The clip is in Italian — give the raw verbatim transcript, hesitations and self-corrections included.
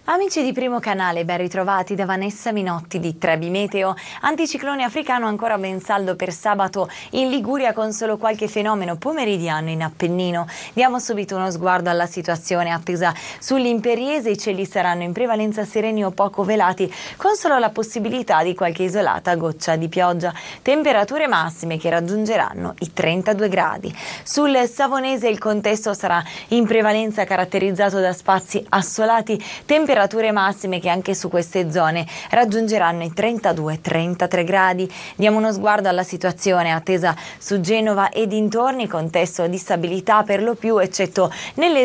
Amici di Primo Canale, ben ritrovati da Vanessa Minotti di Trebi Meteo. Anticiclone africano ancora ben saldo per sabato in Liguria con solo qualche fenomeno pomeridiano in Appennino. Diamo subito uno sguardo alla situazione attesa sull'Imperiese. I cieli saranno in prevalenza sereni o poco velati con solo la possibilità di qualche isolata goccia di pioggia. Temperature massime che raggiungeranno i trentadue gradi. Sul Savonese il contesto sarà in prevalenza caratterizzato da spazi assolati, temperature Temperature massime che anche su queste zone raggiungeranno i trentadue trentatré gradi. Diamo uno sguardo alla situazione attesa su Genova e dintorni, contesto di stabilità per lo più, eccetto nelle